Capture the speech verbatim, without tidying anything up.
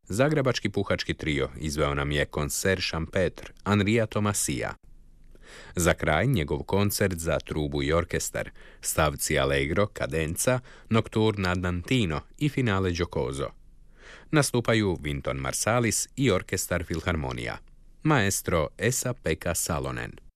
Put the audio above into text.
Zagrebački puhački trio izveo nam je koncert Champetre Henria Thomasia. Za kraj njegov koncert za trubu i orkestar, stavci Allegro, Cadenza, Nocturne Andantino i finale Giocoso. Nastupaju Wynton Marsalis i orkestar Filharmonija. Maestro Esa-Pekka Salonen.